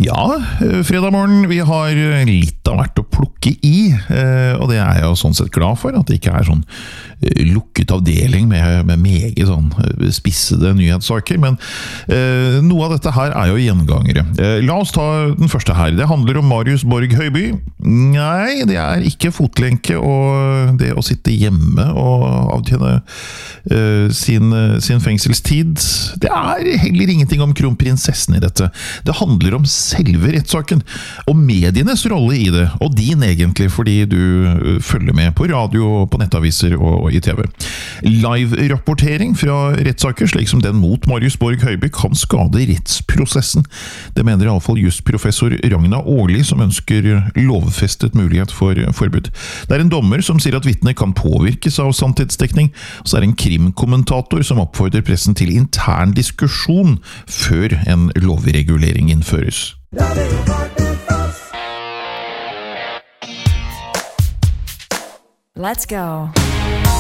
Ja, fredag morgen, vi har litt av hvert å plukke i, og det er jeg jo sånn sett glad for, at det ikke er sånn lukket avdeling med meget sånn spissede nyhetssaker, men noe av dette her er jo gjengangere. La oss ta den første her. Det handler om Marius Borg Høiby. Nei, det er ikke fotlenke og det å sitte hjemme og avtjene sin fengselstid. Det er heller ingenting om kronprinsessen i dette. Det handler om selve rettssaken, og medienes rolle i det, og din egentlig, fordi du følger med på radio, på nettaviser og i TV. Live-rapportering fra rettssaker, slik som den mot Marius Borg Høiby, kan skade rettsprosessen. Det mener i alle fall justprofessor Ragna Årli, som ønsker lovfestet mulighet for forbud. Det er en dommer som sier at vitner kan påvirkes av sannhetsdekning, og så er det en krimkommentator som oppfordrer pressen til intern diskusjon før en lovregulering innføres. Let's go.